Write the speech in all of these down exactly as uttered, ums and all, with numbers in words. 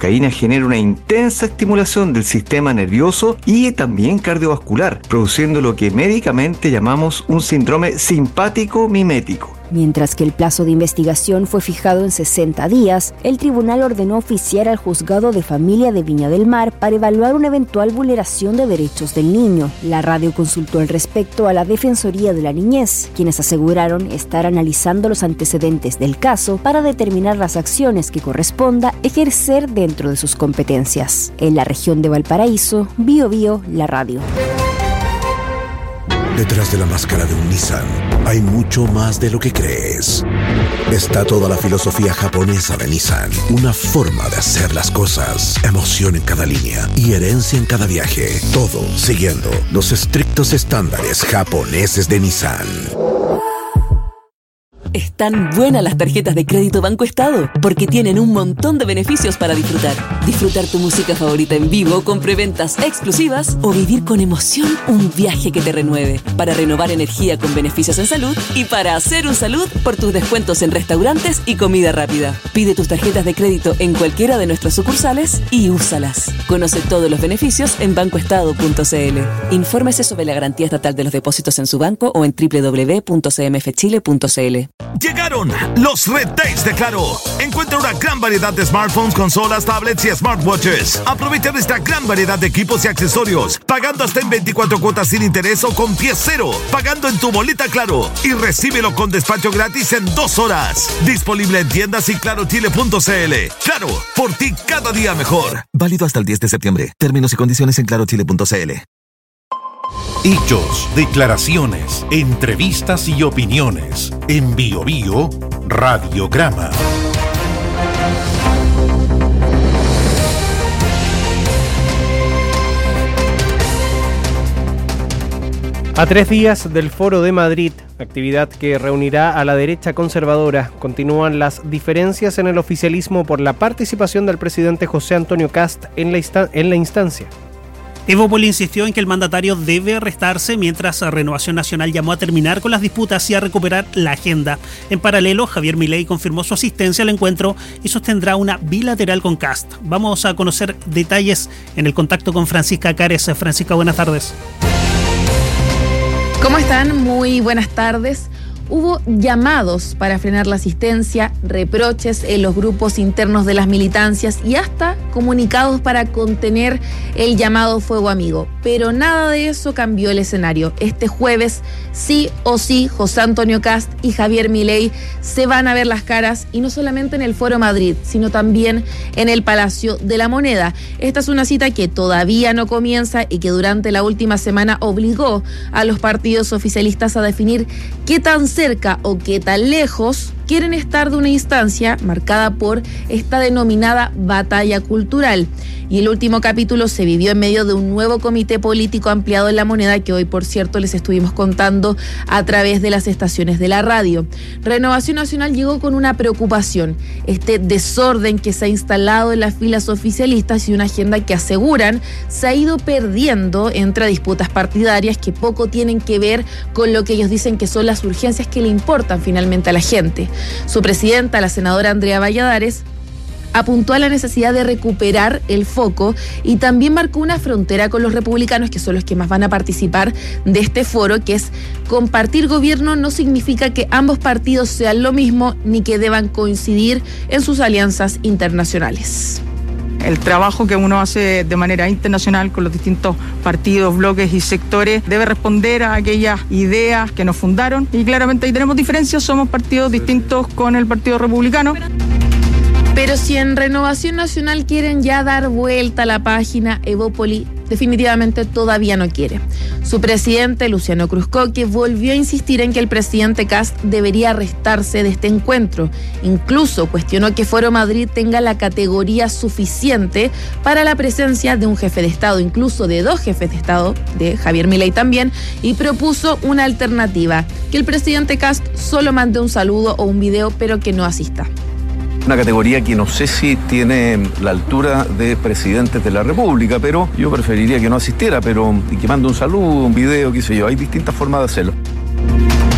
cocaína genera una intensa estimulación del sistema nervioso y también cardiovascular, produciendo lo que médicamente llamamos un síndrome simpático mimético. Mientras que el plazo de investigación fue fijado en sesenta días, el tribunal ordenó oficiar al Juzgado de Familia de Viña del Mar para evaluar una eventual vulneración de derechos del niño. La radio consultó al respecto a la Defensoría de la Niñez, quienes aseguraron estar analizando los antecedentes del caso para determinar las acciones que corresponda ejercer dentro de sus competencias. En la región de Valparaíso, Bio Bio, la radio. Detrás de la máscara de un Nissan hay mucho más de lo que crees. Está toda la filosofía japonesa de Nissan, una forma de hacer las cosas, emoción en cada línea y herencia en cada viaje, todo siguiendo los estrictos estándares japoneses de Nissan. Están buenas las tarjetas de crédito Banco Estado porque tienen un montón de beneficios para disfrutar. Disfrutar tu música favorita en vivo con preventas exclusivas o vivir con emoción un viaje que te renueve. Para renovar energía con beneficios en salud y para hacer un salud por tus descuentos en restaurantes y comida rápida. Pide tus tarjetas de crédito en cualquiera de nuestras sucursales y úsalas. Conoce todos los beneficios en banco estado punto c l. Infórmese sobre la garantía estatal de los depósitos en su banco o en doble u doble u doble u punto c m f chile punto c l. Llegaron los Red Days de Claro. Encuentra una gran variedad de smartphones, consolas, tablets y smartwatches. Aprovecha esta gran variedad de equipos y accesorios, pagando hasta en veinticuatro cuotas sin interés o con pie cero, pagando en tu boleta Claro y recíbelo con despacho gratis en dos horas. Disponible en tiendas y claro chile punto c l. Claro, por ti cada día mejor. Válido hasta el diez de septiembre. Términos y condiciones en claro chile punto c l. Hechos, declaraciones, entrevistas y opiniones. En Bio Bio, Radiograma. A tres días del Foro de Madrid, actividad que reunirá a la derecha conservadora, continúan las diferencias en el oficialismo por la participación del presidente José Antonio Kast en la, insta- en la instancia. Evópoli insistió en que el mandatario debe restarse, mientras Renovación Nacional llamó a terminar con las disputas y a recuperar la agenda. En paralelo, Javier Milei confirmó su asistencia al encuentro y sostendrá una bilateral con Kast. Vamos a conocer detalles en el contacto con Francisca Cares. Francisca, buenas tardes. ¿Cómo están? Muy buenas tardes. Hubo llamados para frenar la asistencia, reproches en los grupos internos de las militancias y hasta comunicados para contener el llamado fuego amigo. Pero nada de eso cambió el escenario. Este jueves, sí o sí, José Antonio Kast y Javier Milei se van a ver las caras, y no solamente en el Foro Madrid, sino también en el Palacio de la Moneda. Esta es una cita que todavía no comienza y que durante la última semana obligó a los partidos oficialistas a definir qué tan cerca o qué tan lejos quieren estar de una instancia marcada por esta denominada batalla cultural. Y el último capítulo se vivió en medio de un nuevo comité político ampliado en La Moneda, que hoy, por cierto, les estuvimos contando a través de las estaciones de la radio. Renovación Nacional llegó con una preocupación: este desorden que se ha instalado en las filas oficialistas y una agenda que aseguran se ha ido perdiendo entre disputas partidarias que poco tienen que ver con lo que ellos dicen que son las urgencias que le importan finalmente a la gente. Su presidenta, la senadora Andrea Valladares, apuntó a la necesidad de recuperar el foco y también marcó una frontera con los republicanos, que son los que más van a participar de este foro, que es: compartir gobierno no significa que ambos partidos sean lo mismo ni que deban coincidir en sus alianzas internacionales. El trabajo que uno hace de manera internacional con los distintos partidos, bloques y sectores debe responder a aquellas ideas que nos fundaron, y claramente ahí tenemos diferencias, somos partidos distintos con el Partido Republicano. Pero si en Renovación Nacional quieren ya dar vuelta a la página, Evópoli definitivamente todavía no quiere. Su presidente, Luciano Cruzcoque, volvió a insistir en que el presidente Kast debería restarse de este encuentro. Incluso cuestionó que Foro Madrid tenga la categoría suficiente para la presencia de un jefe de Estado, incluso de dos jefes de Estado, de Javier Milei también, y propuso una alternativa: que el presidente Kast solo mande un saludo o un video, pero que no asista. Una categoría que no sé si tiene la altura de presidentes de la República, pero yo preferiría que no asistiera, pero y que mande un saludo, un video, qué sé yo. Hay distintas formas de hacerlo.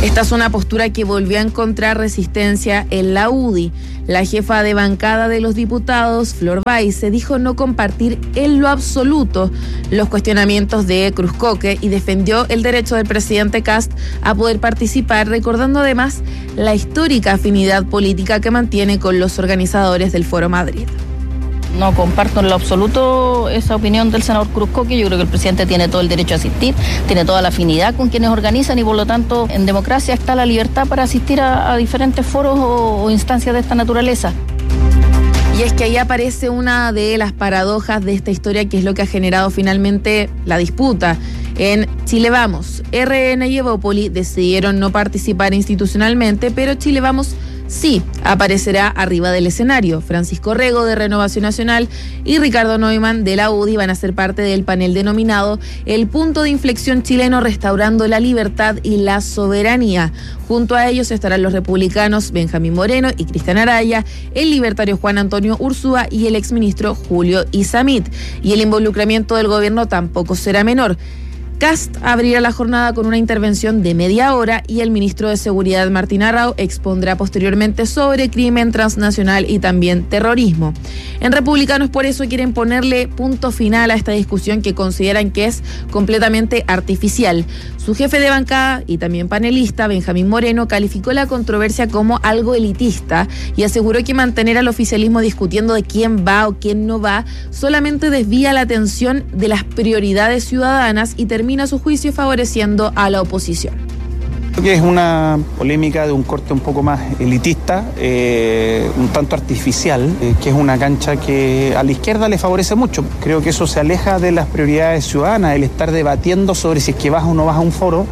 Esta es una postura que volvió a encontrar resistencia en la U D I. La jefa de bancada de los diputados, Flor Baise, dijo no compartir en lo absoluto los cuestionamientos de Cruzcoque y defendió el derecho del presidente Kast a poder participar, recordando además la histórica afinidad política que mantiene con los organizadores del Foro Madrid. No comparto en lo absoluto esa opinión del senador Cruzcoque. Yo creo que el presidente tiene todo el derecho a asistir, tiene toda la afinidad con quienes organizan y por lo tanto en democracia está la libertad para asistir a, a diferentes foros o, o instancias de esta naturaleza. Y es que ahí aparece una de las paradojas de esta historia, que es lo que ha generado finalmente la disputa. En Chile Vamos, R N y Evópoli decidieron no participar institucionalmente, pero Chile Vamos sí aparecerá arriba del escenario. Francisco Rego, de Renovación Nacional, y Ricardo Neumann, de la U D I, van a ser parte del panel denominado El Punto de Inflexión Chileno, restaurando la libertad y la soberanía. Junto a ellos estarán los republicanos Benjamín Moreno y Cristian Araya, el libertario Juan Antonio Ursúa y el exministro Julio Isamit. Y el involucramiento del gobierno tampoco será menor. Kast abrirá la jornada con una intervención de media hora y el ministro de Seguridad, Martín Arrau, expondrá posteriormente sobre crimen transnacional y también terrorismo. En Republicanos, por eso, quieren ponerle punto final a esta discusión que consideran que es completamente artificial. Su jefe de bancada y también panelista, Benjamín Moreno, calificó la controversia como algo elitista y aseguró que mantener al oficialismo discutiendo de quién va o quién no va solamente desvía la atención de las prioridades ciudadanas y termina termina su juicio favoreciendo a la oposición. Creo que es una polémica de un corte un poco más elitista, eh, un tanto artificial, eh, que es una cancha que a la izquierda le favorece mucho. Creo que eso se aleja de las prioridades ciudadanas, el estar debatiendo sobre si es que vas o no vas a un foro.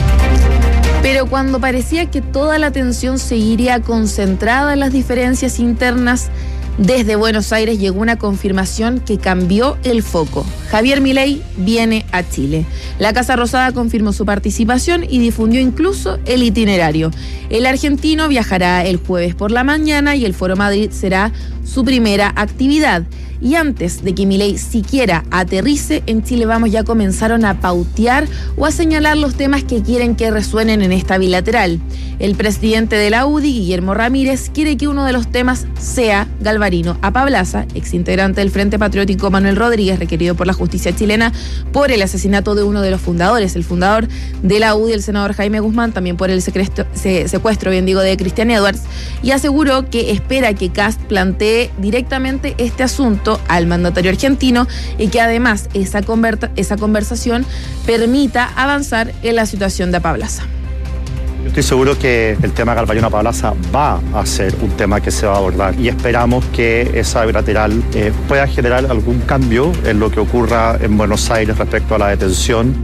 Pero cuando parecía que toda la atención seguiría concentrada en las diferencias internas, desde Buenos Aires llegó una confirmación que cambió el foco. Javier Milei viene a Chile. La Casa Rosada confirmó su participación y difundió incluso el itinerario. El argentino viajará el jueves por la mañana y el Foro Madrid será su primera actividad. Y antes de que Milei siquiera aterrice, en Chile Vamos ya comenzaron a pautear o a señalar los temas que quieren que resuenen en esta bilateral. El presidente de la U D I, Guillermo Ramírez, quiere que uno de los temas sea Galvarino Apablaza, exintegrante del Frente Patriótico Manuel Rodríguez, requerido por la justicia chilena por el asesinato de uno de los fundadores, el fundador de la U D I, el senador Jaime Guzmán, también por el secuestro, secuestro bien digo, de Cristian Edwards, y aseguró que espera que Kast plantee directamente este asunto al mandatario argentino y que además esa, converta, esa conversación permita avanzar en la situación de Apablaza. Yo estoy seguro que el tema Galvarino Apablaza va a ser un tema que se va a abordar y esperamos que esa bilateral eh, pueda generar algún cambio en lo que ocurra en Buenos Aires respecto a la detención.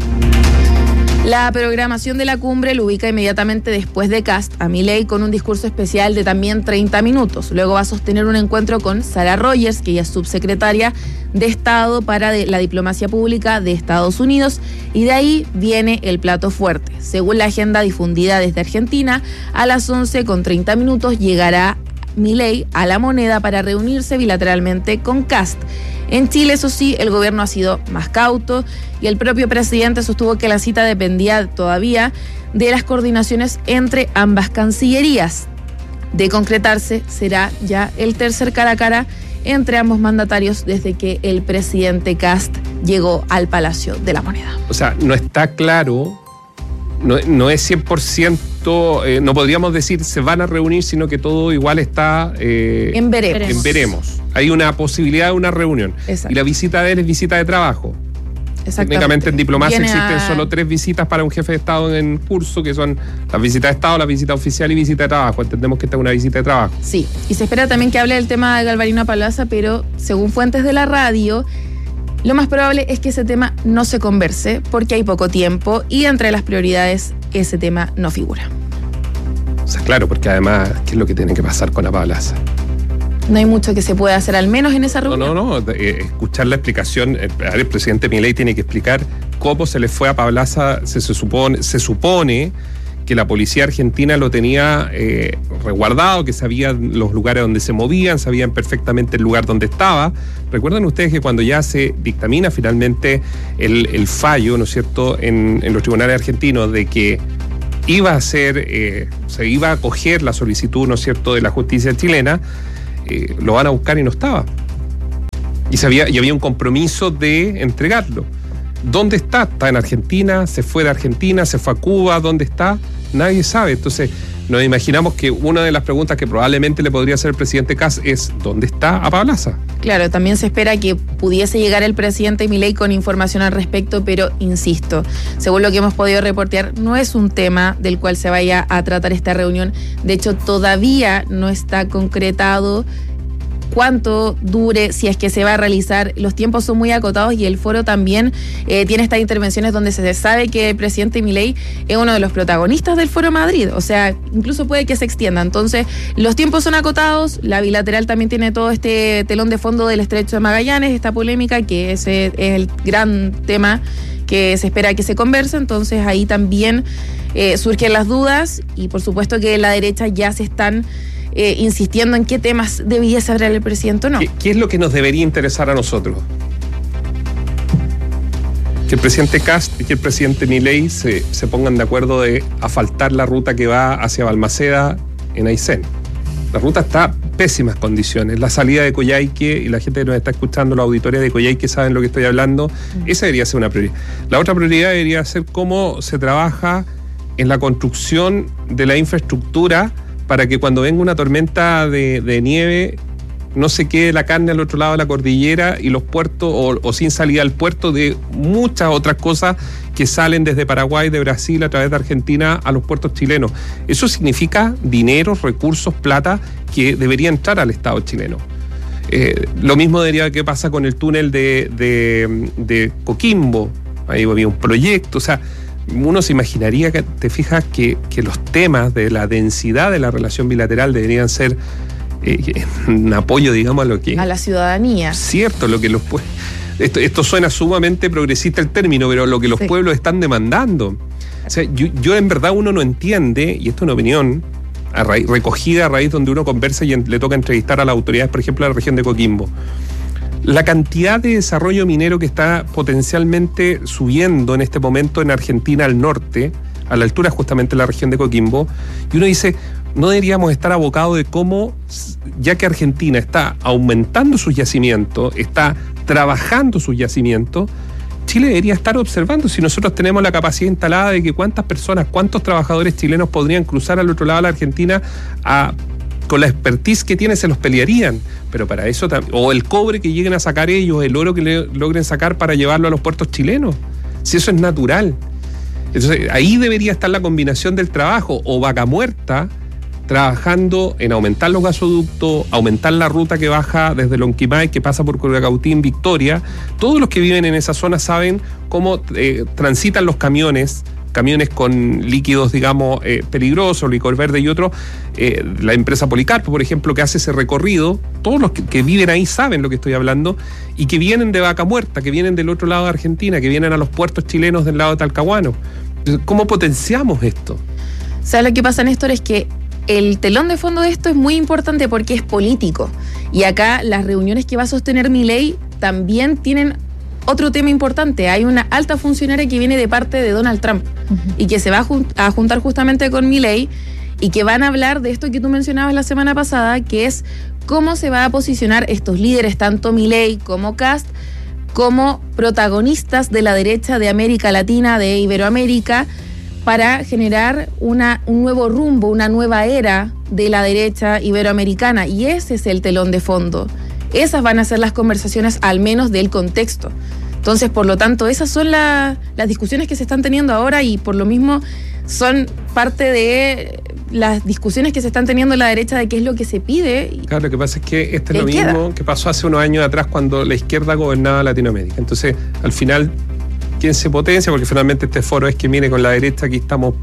La programación de la cumbre lo ubica inmediatamente después de Kast a Milei con un discurso especial de también treinta minutos. Luego va a sostener un encuentro con Sarah Rogers, que ella es subsecretaria de Estado para la Diplomacia Pública de Estados Unidos, y de ahí viene el plato fuerte. Según la agenda difundida desde Argentina, a las once con treinta minutos llegará Milei a La Moneda para reunirse bilateralmente con Kast. En Chile, eso sí, el gobierno ha sido más cauto y el propio presidente sostuvo que la cita dependía todavía de las coordinaciones entre ambas cancillerías. De concretarse, será ya el tercer cara a cara entre ambos mandatarios desde que el presidente Kast llegó al Palacio de la Moneda. O sea, no está claro, no, no es cien por ciento, eh, no podríamos decir se van a reunir, sino que todo igual está eh, en veremos. En veremos. Hay una posibilidad de una reunión. Exacto. Y la visita de él es visita de trabajo. Técnicamente en diplomacia Viene existen a... solo tres visitas para un jefe de Estado en curso, que son las visitas de Estado, la visita oficial y visita de trabajo. Entendemos que esta es una visita de trabajo. Sí, y se espera también que hable del tema de Galvarino Apablaza, pero según fuentes de la radio, lo más probable es que ese tema no se converse porque hay poco tiempo y entre las prioridades ese tema no figura. O sea, claro, porque además, ¿qué es lo que tiene que pasar con Apablaza? No hay mucho que se pueda hacer, al menos en esa reunión. No, no, no. Eh, escuchar la explicación. Eh, el presidente Milei tiene que explicar cómo se le fue a Apablaza. Se, se, supone, se supone que la policía argentina lo tenía eh, resguardado, que sabían los lugares donde se movían, sabían perfectamente el lugar donde estaba. Recuerdan ustedes que cuando ya se dictamina finalmente el, el fallo, ¿no es cierto?, en, en los tribunales argentinos de que iba a ser, eh, se iba a acoger la solicitud, ¿no es cierto?, de la justicia chilena, eh, lo van a buscar y no estaba. Y, se había, y había un compromiso de entregarlo. ¿Dónde está? ¿Está en Argentina? ¿Se fue de Argentina? ¿Se fue a Cuba? ¿Dónde está? Nadie sabe. Entonces, nos imaginamos que una de las preguntas que probablemente le podría hacer el presidente Kast es ¿dónde está Apablaza? Claro, también se espera que pudiese llegar el presidente Milei con información al respecto, pero insisto, según lo que hemos podido reportear, no es un tema del cual se vaya a tratar esta reunión. De hecho, todavía no está concretado cuánto dure, si es que se va a realizar. Los tiempos son muy acotados y el foro también eh, tiene estas intervenciones donde se sabe que el presidente Milei es uno de los protagonistas del Foro Madrid, o sea, incluso puede que se extienda. Entonces, los tiempos son acotados, la bilateral también tiene todo este telón de fondo del Estrecho de Magallanes, esta polémica, que ese es el gran tema que se espera que se converse. Entonces ahí también eh, surgen las dudas y por supuesto que en la derecha ya se están Eh, insistiendo en qué temas debiese hablar el presidente o no. ¿Qué, ¿Qué es lo que nos debería interesar a nosotros? Que el presidente Kast y que el presidente Milei se, se pongan de acuerdo de asfaltar la ruta que va hacia Balmaceda en Aysén. La ruta está en pésimas condiciones. La salida de Coyhaique, y la gente que nos está escuchando, la auditoría de Coyhaique saben lo que estoy hablando, mm. esa debería ser una prioridad. La otra prioridad debería ser cómo se trabaja en la construcción de la infraestructura para que cuando venga una tormenta de, de nieve no se quede la carne al otro lado de la cordillera y los puertos, o, o sin salida al puerto de muchas otras cosas que salen desde Paraguay, de Brasil, a través de Argentina a los puertos chilenos. Eso significa dinero, recursos, plata que debería entrar al Estado chileno. Eh, lo mismo debería que pasa con el túnel de, de, de Coquimbo. Ahí había un proyecto, o sea, uno se imaginaría que, te fijas, que, que los temas de la densidad de la relación bilateral deberían ser eh, un apoyo, digamos, a lo que... a la ciudadanía. Cierto, lo que los pueblos... Esto, esto suena sumamente progresista el término, pero lo que los sí. pueblos están demandando. O sea, yo, yo en verdad uno no entiende, y esto es una opinión a raíz, recogida a raíz donde uno conversa y en, le toca entrevistar a las autoridades, por ejemplo, de la región de Coquimbo. La cantidad de desarrollo minero que está potencialmente subiendo en este momento en Argentina al norte, a la altura justamente de la región de Coquimbo, y uno dice, no deberíamos estar abocados de cómo, ya que Argentina está aumentando sus yacimientos, está trabajando sus yacimientos, Chile debería estar observando si nosotros tenemos la capacidad instalada de que cuántas personas, cuántos trabajadores chilenos podrían cruzar al otro lado de la Argentina a... con la expertise que tienen se los pelearían, pero para eso o el cobre que lleguen a sacar ellos, el oro que le logren sacar para llevarlo a los puertos chilenos, si eso es natural. Entonces ahí debería estar la combinación del trabajo, o Vaca Muerta trabajando en aumentar los gasoductos, aumentar la ruta que baja desde Lonquimay, que pasa por Curacautín, Victoria. Todos los que viven en esa zona saben cómo eh, transitan los camiones camiones con líquidos, digamos, eh, peligrosos, licor verde y otros. Eh, la empresa Policarpo, por ejemplo, que hace ese recorrido, todos los que, que viven ahí saben lo que estoy hablando, y que vienen de Vaca Muerta, que vienen del otro lado de Argentina, que vienen a los puertos chilenos del lado de Talcahuano. ¿Cómo potenciamos esto? ¿Sabes lo que pasa, Néstor? Es que el telón de fondo de esto es muy importante porque es político. Y acá las reuniones que va a sostener Milei también tienen otro tema importante. Hay una alta funcionaria que viene de parte de Donald Trump uh-huh. y que se va a, jun- a juntar justamente con Milei y que van a hablar de esto que tú mencionabas la semana pasada, que es cómo se va a posicionar estos líderes, tanto Milei como Kast, como protagonistas de la derecha de América Latina, de Iberoamérica, para generar una, un nuevo rumbo, una nueva era de la derecha iberoamericana. Y ese es el telón de fondo. Esas van a ser las conversaciones, al menos del contexto. Entonces, por lo tanto, esas son la, las discusiones que se están teniendo ahora, y por lo mismo son parte de las discusiones que se están teniendo en la derecha de qué es lo que se pide. Claro, lo que pasa es que este es lo mismo queda. que pasó hace unos años atrás cuando la izquierda gobernaba Latinoamérica. Entonces, al final, ¿quién se potencia? Porque finalmente este foro es que mire, con la derecha aquí estamos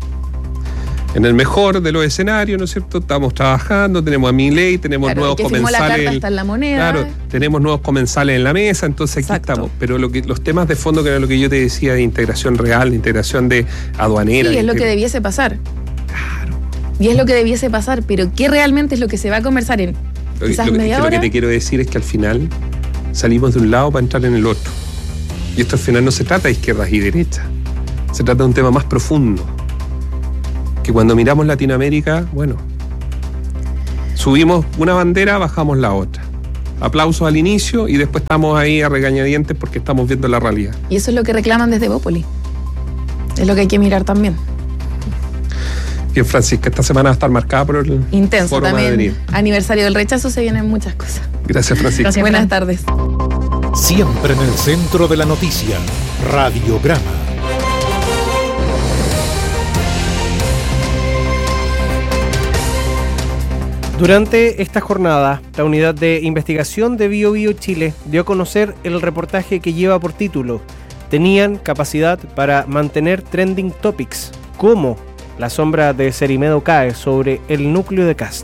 en el mejor de los escenarios, ¿no es cierto? Estamos trabajando, tenemos a Milei, tenemos claro, nuevos comensales. La carta está en la moneda. Claro, tenemos nuevos comensales en la mesa, entonces aquí Exacto. estamos. Pero lo que, los temas de fondo, que era lo que yo te decía, de integración real, de integración de aduanera. Sí, es lo que debiese pasar. Claro. Y es lo que debiese pasar, pero ¿qué realmente es lo que se va a conversar en quizás lo, media que, hora? Lo que te quiero decir es que al final salimos de un lado para entrar en el otro. Y esto al final no se trata de izquierdas y derechas, se trata de un tema más profundo. que cuando miramos Latinoamérica, bueno, subimos una bandera, bajamos la otra. Aplausos al inicio y después estamos ahí a regañadientes porque estamos viendo la realidad. Y eso es lo que reclaman desde Bópoli. Es lo que hay que mirar también. Bien, Francisca, esta semana va a estar marcada por el intenso Foro también. Madrid. Aniversario del rechazo, se vienen muchas cosas. Gracias, Francisca. Gracias, buenas tardes. Siempre en el centro de la noticia, Radiograma. Durante esta jornada, la unidad de investigación de Bio Bio Chile dio a conocer el reportaje que lleva por título "Tenían capacidad para mantener trending topics", como la sombra de Cerimedo cae sobre el núcleo de Kast.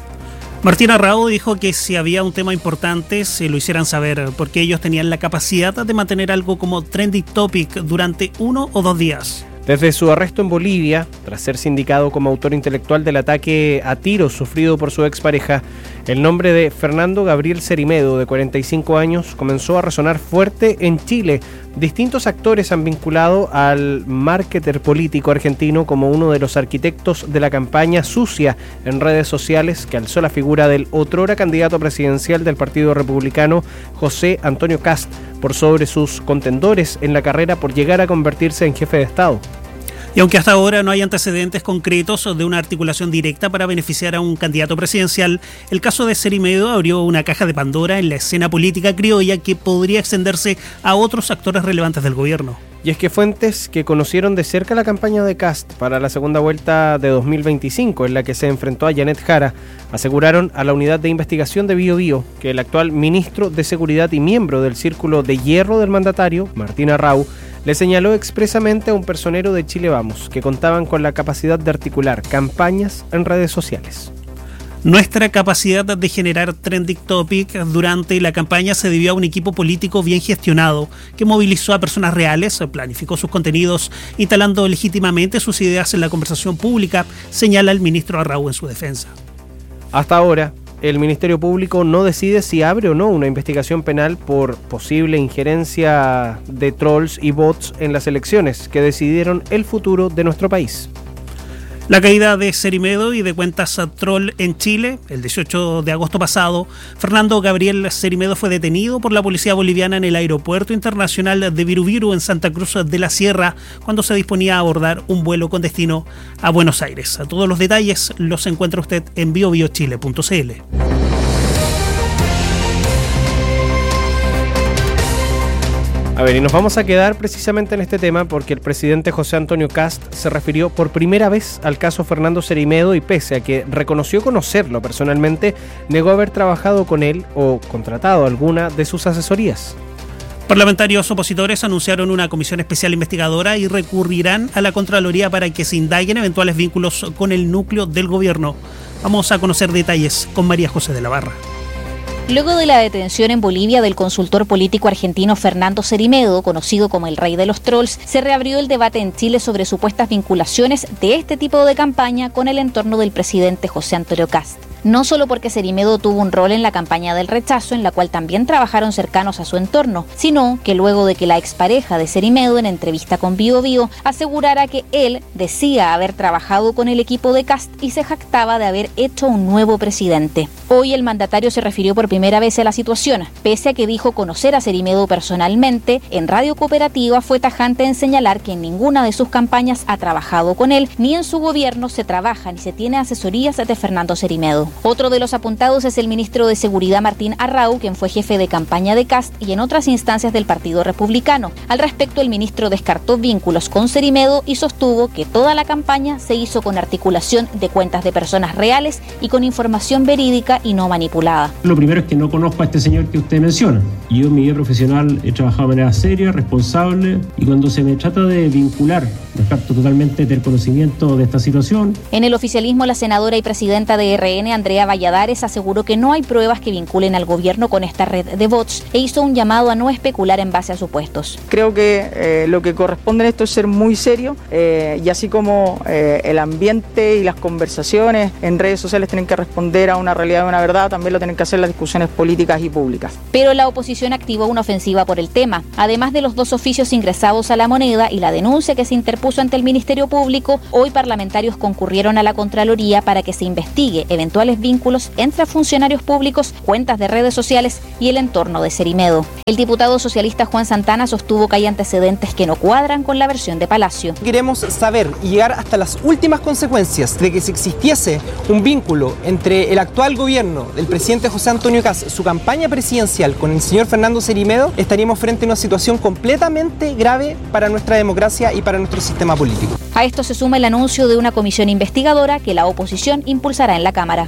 Martín Arrau dijo que si había un tema importante se lo hicieran saber, porque ellos tenían la capacidad de mantener algo como trending topic durante uno o dos días. Desde su arresto en Bolivia, tras ser sindicado como autor intelectual del ataque a tiros sufrido por su expareja, el nombre de Fernando Gabriel Cerimedo, de cuarenta y cinco años, comenzó a resonar fuerte en Chile. Distintos actores han vinculado al marketer político argentino como uno de los arquitectos de la campaña sucia en redes sociales que alzó la figura del otrora candidato presidencial del Partido Republicano, José Antonio Kast, por sobre sus contendores en la carrera por llegar a convertirse en jefe de Estado. Y aunque hasta ahora no hay antecedentes concretos de una articulación directa para beneficiar a un candidato presidencial, el caso de Cerimedo abrió una caja de Pandora en la escena política criolla que podría extenderse a otros actores relevantes del gobierno. Y es que fuentes que conocieron de cerca la campaña de Kast para la segunda vuelta de dos mil veinticinco, en la que se enfrentó a Janet Jara, aseguraron a la unidad de investigación de Bio Bio que el actual ministro de Seguridad y miembro del Círculo de Hierro del mandatario, Martín Arrau, le señaló expresamente a un personero de Chile Vamos que contaban con la capacidad de articular campañas en redes sociales. Nuestra capacidad de generar trending topic durante la campaña se debió a un equipo político bien gestionado, que movilizó a personas reales, planificó sus contenidos, instalando legítimamente sus ideas en la conversación pública, señala el ministro Arrau en su defensa. Hasta ahora, el Ministerio Público no decide si abre o no una investigación penal por posible injerencia de trolls y bots en las elecciones que decidieron el futuro de nuestro país. La caída de Cerimedo y de cuentas troll en Chile, el dieciocho de agosto pasado, Fernando Gabriel Cerimedo fue detenido por la policía boliviana en el aeropuerto internacional de Virubiru en Santa Cruz de la Sierra cuando se disponía a abordar un vuelo con destino a Buenos Aires. Todos los detalles los encuentra usted en bio bio chile punto c l. A ver, y nos vamos a quedar precisamente en este tema porque el presidente José Antonio Kast se refirió por primera vez al caso Fernando Cerimedo y pese a que reconoció conocerlo personalmente, negó haber trabajado con él o contratado alguna de sus asesorías. Parlamentarios opositores anunciaron una comisión especial investigadora y recurrirán a la Contraloría para que se indaguen eventuales vínculos con el núcleo del gobierno. Vamos a conocer detalles con María José de la Barra. Luego de la detención en Bolivia del consultor político argentino Fernando Cerimedo, conocido como el rey de los trolls, se reabrió el debate en Chile sobre supuestas vinculaciones de este tipo de campaña con el entorno del presidente José Antonio Kast. No solo porque Cerimedo tuvo un rol en la campaña del rechazo, en la cual también trabajaron cercanos a su entorno, sino que luego de que la expareja de Cerimedo, en entrevista con Bio Bio, asegurara que él decía haber trabajado con el equipo de Kast y se jactaba de haber hecho un nuevo presidente. Hoy el mandatario se refirió por primera vez a la situación. Pese a que dijo conocer a Cerimedo personalmente, en Radio Cooperativa fue tajante en señalar que en ninguna de sus campañas ha trabajado con él, ni en su gobierno se trabaja ni se tiene asesorías de Fernando Cerimedo. Otro de los apuntados es el ministro de Seguridad Martín Arrau, quien fue jefe de campaña de Kast y en otras instancias del Partido Republicano. Al respecto, el ministro descartó vínculos con Cerimedo y sostuvo que toda la campaña se hizo con articulación de cuentas de personas reales y con información verídica y no manipulada. Lo primero es que no conozco a este señor que usted menciona. Yo en mi vida profesional he trabajado de manera seria, responsable, y cuando se me trata de vincular, descarto totalmente del conocimiento de esta situación. En el oficialismo, la senadora y presidenta de R N, Andrea Valladares aseguró que no hay pruebas que vinculen al gobierno con esta red de bots e hizo un llamado a no especular en base a supuestos. Creo que eh, lo que corresponde en esto es ser muy serio eh, y así como eh, el ambiente y las conversaciones en redes sociales tienen que responder a una realidad y una verdad, también lo tienen que hacer las discusiones políticas y públicas. Pero la oposición activó una ofensiva por el tema. Además de los dos oficios ingresados a La Moneda y la denuncia que se interpuso ante el Ministerio Público, hoy parlamentarios concurrieron a la Contraloría para que se investigue eventuales vínculos entre funcionarios públicos, cuentas de redes sociales y el entorno de Cerimedo. El diputado socialista Juan Santana sostuvo que hay antecedentes que no cuadran con la versión de Palacio. Queremos saber y llegar hasta las últimas consecuencias de que si existiese un vínculo entre el actual gobierno del presidente José Antonio Kast, su campaña presidencial con el señor Fernando Cerimedo, estaríamos frente a una situación completamente grave para nuestra democracia y para nuestro sistema político. A esto se suma el anuncio de una comisión investigadora que la oposición impulsará en la Cámara.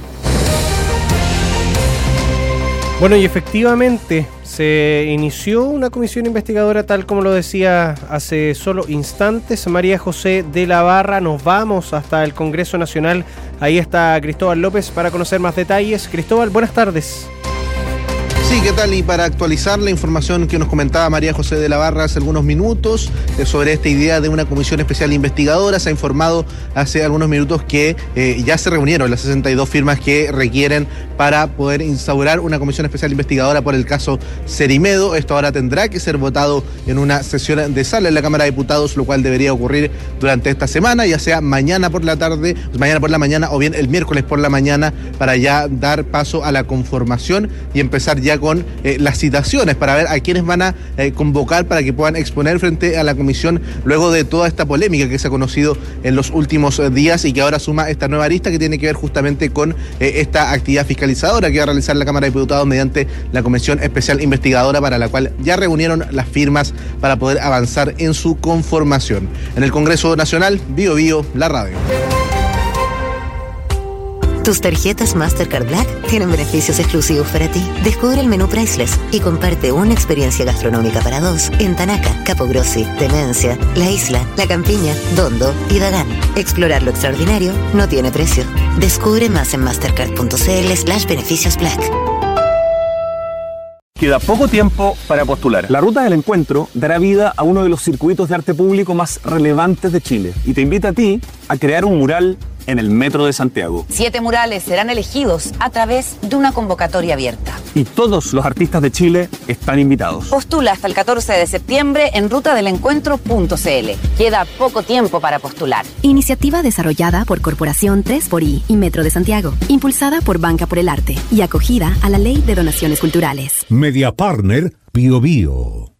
Bueno, y efectivamente se inició una comisión investigadora, tal como lo decía hace solo instantes María José de la Barra. Nos vamos hasta el Congreso Nacional. Ahí está Cristóbal López para conocer más detalles. Cristóbal, buenas tardes. Sí, ¿qué tal? Y para actualizar la información que nos comentaba María José de la Barra hace algunos minutos eh, sobre esta idea de una comisión especial investigadora, se ha informado hace algunos minutos que eh, ya se reunieron las sesenta y dos firmas que requieren para poder instaurar una comisión especial investigadora por el caso Cerimedo. Esto ahora tendrá que ser votado en una sesión de sala en la Cámara de Diputados, lo cual debería ocurrir durante esta semana, ya sea mañana por la tarde, mañana por la mañana o bien el miércoles por la mañana, para ya dar paso a la conformación y empezar ya con eh, las citaciones para ver a quiénes van a eh, convocar para que puedan exponer frente a la comisión luego de toda esta polémica que se ha conocido en los últimos eh, días y que ahora suma esta nueva arista que tiene que ver justamente con eh, esta actividad fiscalizadora que va a realizar la Cámara de Diputados mediante la comisión especial investigadora, para la cual ya reunieron las firmas para poder avanzar en su conformación. En el Congreso Nacional, Bio Bio, la radio. Tus tarjetas Mastercard Black tienen beneficios exclusivos para ti. Descubre el menú Priceless y comparte una experiencia gastronómica para dos en Tanaca, Capogrossi, Demencia, La Isla, La Campiña, Dondo y Dagán. Explorar lo extraordinario no tiene precio. Descubre más en mastercard.cl slash beneficios black. Queda poco tiempo para postular. La Ruta del Encuentro dará vida a uno de los circuitos de arte público más relevantes de Chile y te invita a ti a crear un mural en el Metro de Santiago. Siete murales serán elegidos a través de una convocatoria abierta. Y todos los artistas de Chile están invitados. Postula hasta el catorce de septiembre en ruta del encuentro punto c l. Queda poco tiempo para postular. Iniciativa desarrollada por Corporación tres por I y Metro de Santiago, impulsada por Banca por el Arte y acogida a la Ley de Donaciones Culturales. Media Partner Bio Bio.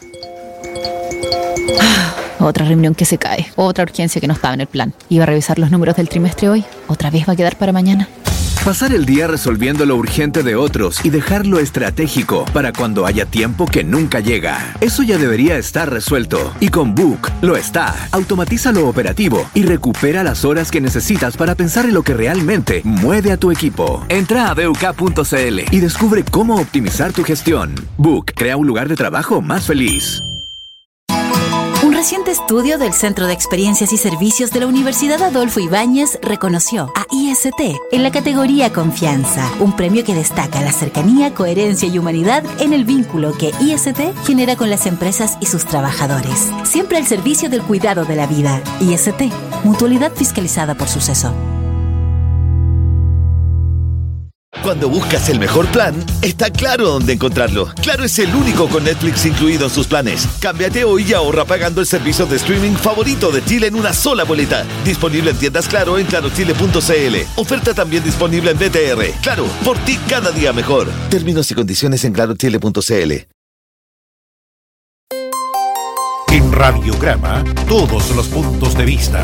Otra reunión que se cae, otra urgencia que no estaba en el plan. Iba a revisar los números del trimestre hoy, otra vez va a quedar para mañana. Pasar el día resolviendo lo urgente de otros y dejar lo estratégico para cuando haya tiempo que nunca llega. Eso ya debería estar resuelto. Y con Book lo está. Automatiza lo operativo y recupera las horas que necesitas para pensar en lo que realmente mueve a tu equipo. Entra a b u k punto c l y descubre cómo optimizar tu gestión. Book crea un lugar de trabajo más feliz. Un reciente estudio del Centro de Experiencias y Servicios de la Universidad Adolfo Ibáñez reconoció a I S T en la categoría Confianza, un premio que destaca la cercanía, coherencia y humanidad en el vínculo que I S T genera con las empresas y sus trabajadores. Siempre al servicio del cuidado de la vida. I S T, mutualidad fiscalizada por Suceso. Cuando buscas el mejor plan, está claro dónde encontrarlo. Claro es el único con Netflix incluido en sus planes. Cámbiate hoy y ahorra pagando el servicio de streaming favorito de Chile en una sola boleta. Disponible en tiendas Claro en claro chile punto c l. Oferta también disponible en B T R. Claro, por ti cada día mejor. Términos y condiciones en claro chile punto c l. En Radiograma, todos los puntos de vista.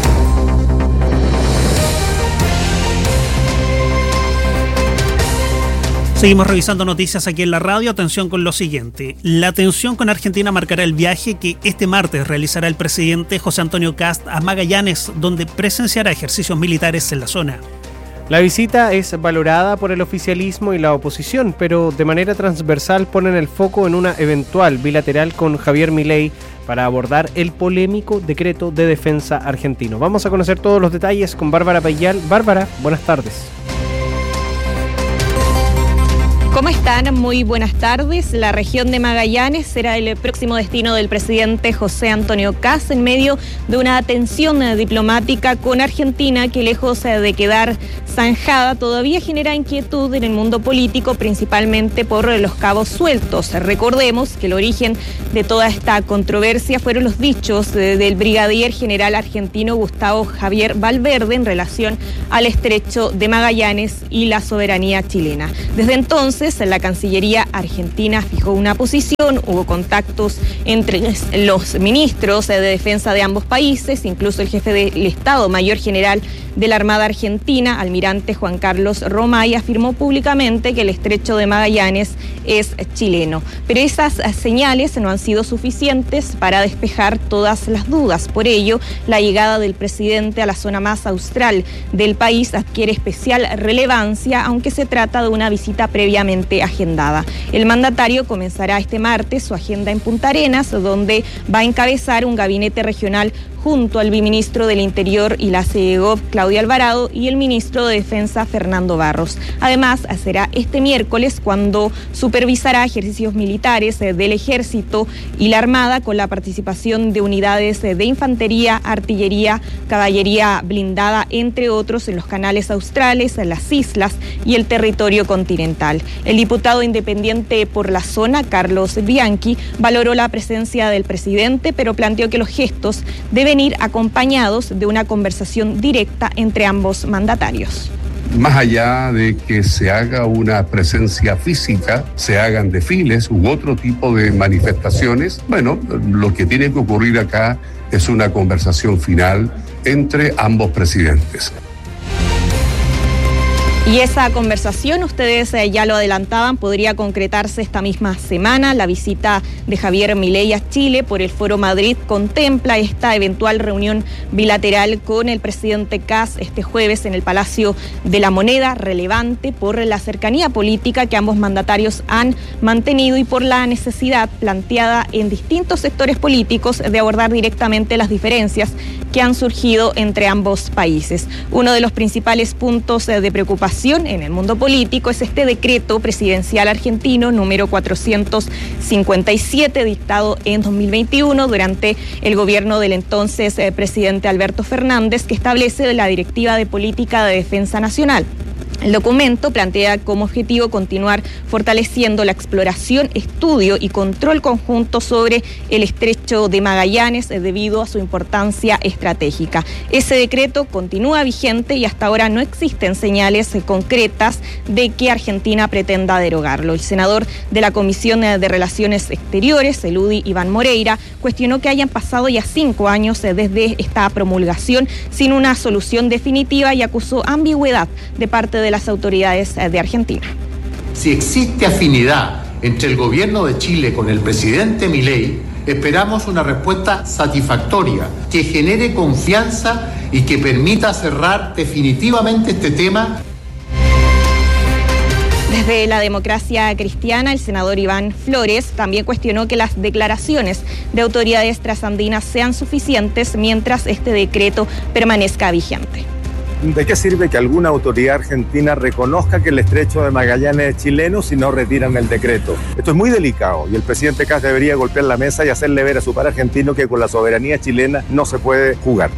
Seguimos revisando noticias aquí en la radio. Atención con lo siguiente. La tensión con Argentina marcará el viaje que este martes realizará el presidente José Antonio Kast a Magallanes, donde presenciará ejercicios militares en la zona. La visita es valorada por el oficialismo y la oposición, pero de manera transversal ponen el foco en una eventual bilateral con Javier Milei para abordar el polémico decreto de defensa argentino. Vamos a conocer todos los detalles con Bárbara Payal. Bárbara, buenas tardes. ¿Cómo están? Muy buenas tardes. La región de Magallanes será el próximo destino del presidente José Antonio Kast en medio de una tensión diplomática con Argentina que, lejos de quedar zanjada, todavía genera inquietud en el mundo político, principalmente por los cabos sueltos. Recordemos que el origen de toda esta controversia fueron los dichos del brigadier general argentino Gustavo Javier Valverde en relación al estrecho de Magallanes y la soberanía chilena. Desde entonces, la Cancillería argentina fijó una posición, hubo contactos entre los ministros de defensa de ambos países, incluso el jefe del Estado Mayor General de la Armada Argentina, almirante Juan Carlos Romay, afirmó públicamente que el estrecho de Magallanes es chileno. Pero esas señales no han sido suficientes para despejar todas las dudas. Por ello, la llegada del presidente a la zona más austral del país adquiere especial relevancia, aunque se trata de una visita previamente agendada. El mandatario comenzará este martes su agenda en Punta Arenas, donde va a encabezar un gabinete regional junto al viceministro del Interior y la C E G O P, Claudio Alvarado, y el ministro de Defensa, Fernando Barros. Además, será este miércoles cuando supervisará ejercicios militares del Ejército y la Armada con la participación de unidades de infantería, artillería, caballería blindada, entre otros, en los canales australes, en las islas y el territorio continental. El diputado independiente por la zona, Carlos Bianchi, valoró la presencia del presidente, pero planteó que los gestos deben ir acompañados de una conversación directa entre ambos mandatarios. Más allá de que se haga una presencia física, se hagan desfiles u otro tipo de manifestaciones, bueno, lo que tiene que ocurrir acá es una conversación final entre ambos presidentes. Y esa conversación, ustedes eh, ya lo adelantaban, podría concretarse esta misma semana. La visita de Javier Milei a Chile por el Foro Madrid contempla esta eventual reunión bilateral con el presidente Kast este jueves en el Palacio de la Moneda, relevante por la cercanía política que ambos mandatarios han mantenido y por la necesidad planteada en distintos sectores políticos de abordar directamente las diferencias que han surgido entre ambos países. Uno de los principales puntos eh, de preocupación en el mundo político es este decreto presidencial argentino número cuatrocientos cincuenta y siete, dictado en dos mil veintiuno durante el gobierno del entonces eh, presidente Alberto Fernández, que establece la Directiva de Política de Defensa Nacional. El documento plantea como objetivo continuar fortaleciendo la exploración, estudio y control conjunto sobre el estrecho de Magallanes debido a su importancia estratégica. Ese decreto continúa vigente y hasta ahora no existen señales concretas de que Argentina pretenda derogarlo. El senador de la Comisión de Relaciones Exteriores, el U D I, Iván Moreira, cuestionó que hayan pasado ya cinco años desde esta promulgación sin una solución definitiva y acusó ambigüedad de parte de de las autoridades de Argentina. Si existe afinidad entre el gobierno de Chile con el presidente Milei, esperamos una respuesta satisfactoria que genere confianza y que permita cerrar definitivamente este tema. Desde la Democracia Cristiana, el senador Iván Flores también cuestionó que las declaraciones de autoridades trasandinas sean suficientes mientras este decreto permanezca vigente. ¿De qué sirve que alguna autoridad argentina reconozca que el estrecho de Magallanes es chileno si no retiran el decreto? Esto es muy delicado y el presidente Kast debería golpear la mesa y hacerle ver a su par argentino que con la soberanía chilena no se puede jugar.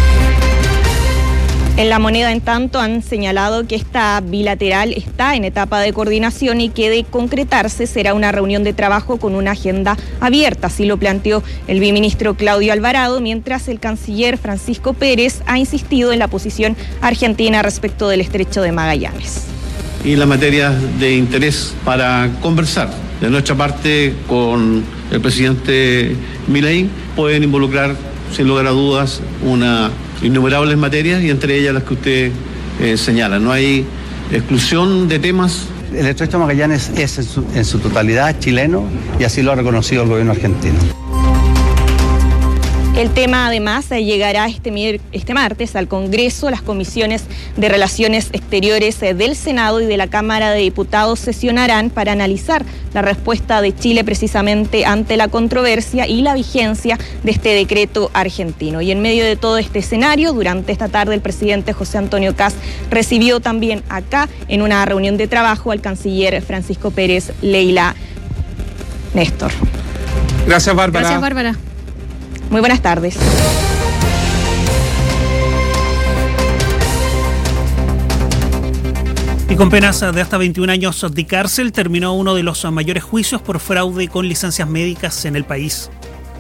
En La Moneda, en tanto, han señalado que esta bilateral está en etapa de coordinación y que de concretarse será una reunión de trabajo con una agenda abierta. Así lo planteó el viceministro Claudio Alvarado, mientras el canciller Francisco Pérez ha insistido en la posición argentina respecto del estrecho de Magallanes. Y la materia de interés para conversar. De nuestra parte, con el presidente Milei, pueden involucrar, sin lugar a dudas, una innumerables materias y entre ellas las que usted eh, señala. No hay exclusión de temas. El estrecho de Magallanes es en su, en su totalidad chileno y así lo ha reconocido el gobierno argentino. El tema además llegará este, mier- este martes al Congreso. Las comisiones de Relaciones Exteriores del Senado y de la Cámara de Diputados sesionarán para analizar la respuesta de Chile precisamente ante la controversia y la vigencia de este decreto argentino. Y en medio de todo este escenario, durante esta tarde el presidente José Antonio Kast recibió también acá en una reunión de trabajo al canciller Francisco Pérez Leila Néstor. Gracias, Bárbara. Gracias, Bárbara. Muy buenas tardes. Y con penas de hasta veintiún años de cárcel terminó uno de los mayores juicios por fraude con licencias médicas en el país.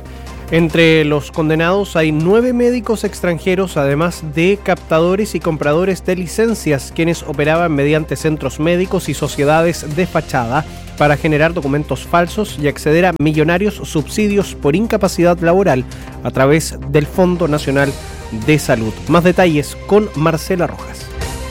Entre los condenados hay nueve médicos extranjeros, además de captadores y compradores de licencias, quienes operaban mediante centros médicos y sociedades de fachada para generar documentos falsos y acceder a millonarios subsidios por incapacidad laboral a través del Fondo Nacional de Salud. Más detalles con Marcela Rojas.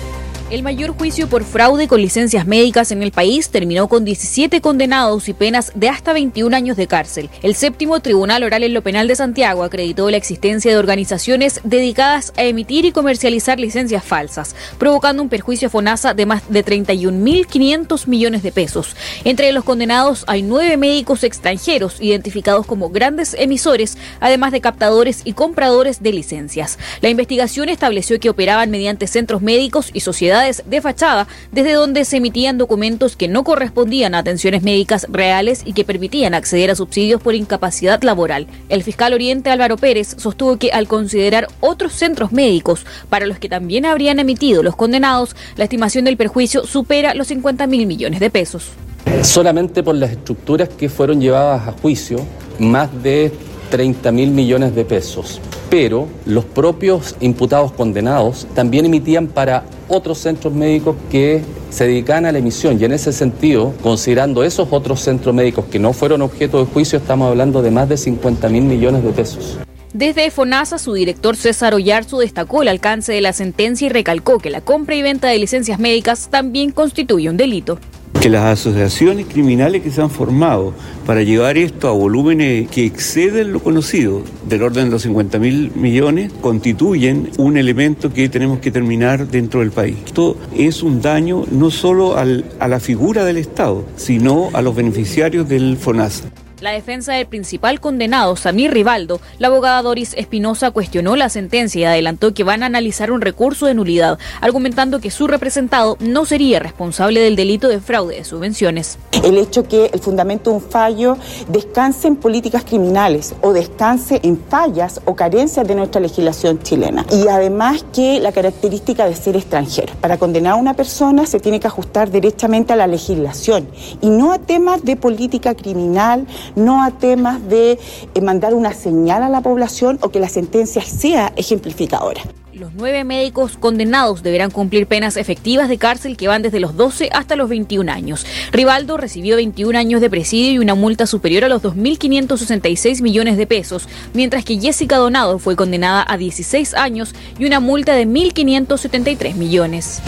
El mayor juicio por fraude con licencias médicas en el país terminó con diecisiete condenados y penas de hasta veintiún años de cárcel. El séptimo Tribunal Oral en lo Penal de Santiago acreditó la existencia de organizaciones dedicadas a emitir y comercializar licencias falsas, provocando un perjuicio a FONASA de más de treinta y un mil quinientos millones de pesos. Entre los condenados hay nueve médicos extranjeros identificados como grandes emisores, además de captadores y compradores de licencias. La investigación estableció que operaban mediante centros médicos y sociedades de fachada, desde donde se emitían documentos que no correspondían a atenciones médicas reales y que permitían acceder a subsidios por incapacidad laboral. El fiscal Oriente Álvaro Pérez sostuvo que al considerar otros centros médicos para los que también habrían emitido los condenados, la estimación del perjuicio supera los cincuenta mil millones de pesos. Solamente por las estructuras que fueron llevadas a juicio, más de treinta mil millones de pesos. Pero los propios imputados condenados también emitían para otros centros médicos que se dedicaban a la emisión, y en ese sentido, considerando esos otros centros médicos que no fueron objeto de juicio, estamos hablando de más de cincuenta mil millones de pesos. Desde FONASA, su director César Oyarzo destacó el alcance de la sentencia y recalcó que la compra y venta de licencias médicas también constituye un delito. Que las asociaciones criminales que se han formado para llevar esto a volúmenes que exceden lo conocido, del orden de los cincuenta mil millones, constituyen un elemento que tenemos que terminar dentro del país. Esto es un daño no solo al, a la figura del Estado, sino a los beneficiarios del FONASA. La defensa del principal condenado, Samir Rivaldo, la abogada Doris Espinosa cuestionó la sentencia y adelantó que van a analizar un recurso de nulidad, argumentando que su representado no sería responsable del delito de fraude de subvenciones. El hecho que el fundamento de un fallo descanse en políticas criminales o descanse en fallas o carencias de nuestra legislación chilena. Y además que la característica de ser extranjero. Para condenar a una persona se tiene que ajustar derechamente a la legislación y no a temas de política criminal, no a temas de eh, mandar una señal a la población o que la sentencia sea ejemplificadora. Los nueve médicos condenados deberán cumplir penas efectivas de cárcel que van desde los doce hasta los veintiún años. Rivaldo recibió veintiún años de presidio y una multa superior a los dos mil quinientos sesenta y seis millones de pesos, mientras que Jessica Donado fue condenada a dieciséis años y una multa de mil quinientos setenta y tres millones.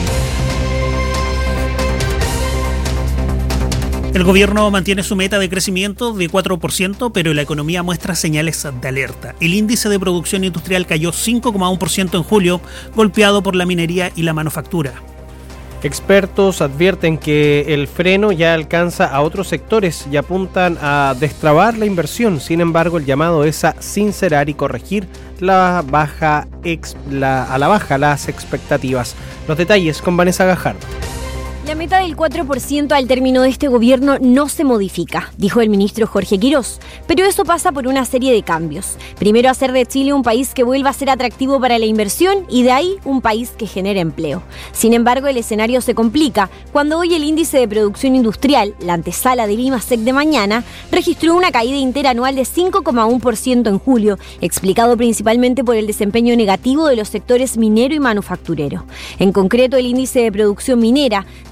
El gobierno mantiene su meta de crecimiento de cuatro por ciento, pero la economía muestra señales de alerta. El índice de producción industrial cayó cinco coma uno por ciento en julio, golpeado por la minería y la manufactura. Expertos advierten que el freno ya alcanza a otros sectores y apuntan a destrabar la inversión. Sin embargo, el llamado es a sincerar y corregir la baja ex, la, a la baja las expectativas. Los detalles con Vanessa Gajardo. La meta del cuatro por ciento al término de este gobierno no se modifica, dijo el ministro Jorge Quirós, pero eso pasa por una serie de cambios. Primero, hacer de Chile un país que vuelva a ser atractivo para la inversión y de ahí un país que genere empleo. Sin embargo, el escenario se complica cuando hoy el índice de producción industrial, la antesala del IMASEC de mañana, registró una caída interanual de cinco coma uno por ciento en julio, explicado principalmente por el desempeño negativo de los sectores minero y manufacturero. En concreto, el índice de producción minera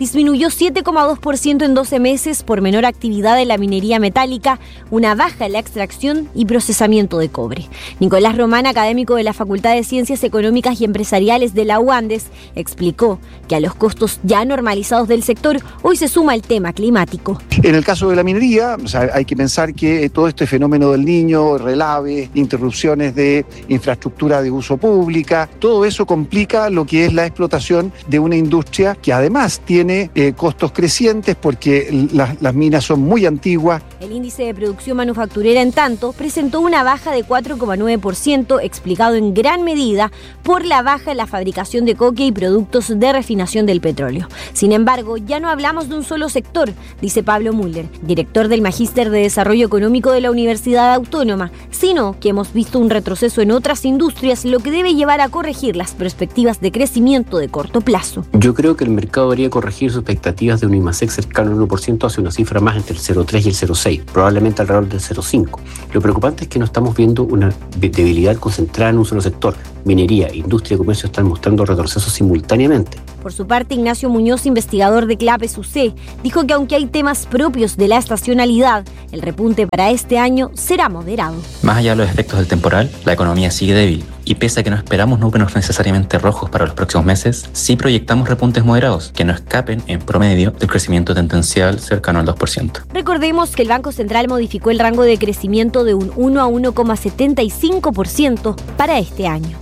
disminuyó siete coma dos por ciento en doce meses por menor actividad en la minería metálica, una baja en la extracción y procesamiento de cobre. Nicolás Román, académico de la Facultad de Ciencias Económicas y Empresariales de la U Andes, explicó que a los costos ya normalizados del sector hoy se suma el tema climático. En el caso de la minería, o sea, hay que pensar que todo este fenómeno del Niño, relave, interrupciones de infraestructura de uso pública, todo eso complica lo que es la explotación de una industria que además tiene eh, costos crecientes porque la, las minas son muy antiguas. El índice de producción manufacturera, en tanto, presentó una baja de cuatro coma nueve por ciento, explicado en gran medida por la baja en la fabricación de coque y productos de refinación del petróleo. Sin embargo, ya no hablamos de un solo sector, dice Pablo Müller, director del Magíster de Desarrollo Económico de la Universidad Autónoma, sino que hemos visto un retroceso en otras industrias, lo que debe llevar a corregir las perspectivas de crecimiento de corto plazo. Yo creo que el mercado debería corregir sus expectativas de un IMASEC cercano al uno por ciento hacia una cifra más entre el cero coma tres y el cero coma seis, probablemente alrededor del cero coma cinco. Lo preocupante es que no estamos viendo una debilidad concentrada en un solo sector. Minería, industria y comercio están mostrando retrocesos simultáneamente. Por su parte, Ignacio Muñoz, investigador de CLAPES U C, dijo que aunque hay temas propios de la estacionalidad, el repunte para este año será moderado. Más allá de los efectos del temporal, la economía sigue débil y pese a que no esperamos números necesariamente rojos para los próximos meses, sí proyectamos repuntes moderados que no escapen en promedio del crecimiento tendencial cercano al dos por ciento. Recordemos que el Banco Central modificó el rango de crecimiento de un uno a uno coma setenta y cinco por ciento para este año.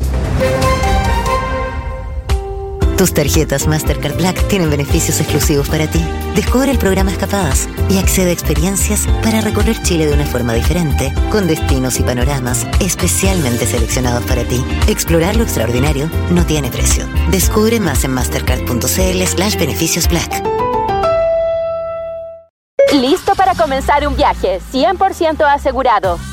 Tus tarjetas Mastercard Black tienen beneficios exclusivos para ti. Descubre el programa Escapadas y accede a experiencias para recorrer Chile de una forma diferente, con destinos y panoramas especialmente seleccionados para ti. Explorar lo extraordinario no tiene precio. Descubre más en mastercard.cl slash beneficios black. ¿Listo para comenzar un viaje cien por ciento asegurado?